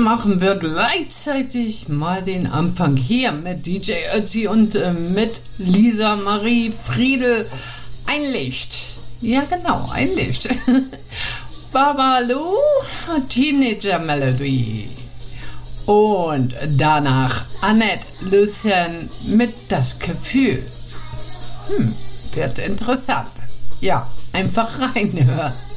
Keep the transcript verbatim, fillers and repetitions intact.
machen wir gleichzeitig mal den Anfang hier mit D J Ötzi und äh, mit Lisa Marie Friedl. Ein Licht. Ja genau, ein Licht. Babalu, Teenager Melody. Und danach Annette Lucien mit Das Gefühl. Hm, wird interessant. Ja, einfach reinhören.